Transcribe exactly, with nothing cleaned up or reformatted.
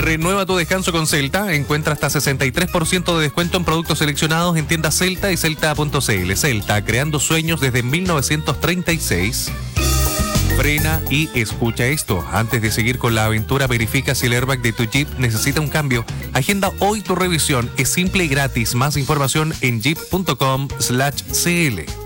Renueva tu descanso con Celta. Encuentra hasta sesenta y tres por ciento de descuento en productos seleccionados en tiendas Celta y celta punto c l. Celta, creando sueños desde mil novecientos treinta y seis. Frena y escucha esto. Antes de seguir con la aventura, verifica si el airbag de tu Jeep necesita un cambio. Agenda hoy tu revisión. Es simple y gratis. Más información en jeep punto com slash c l.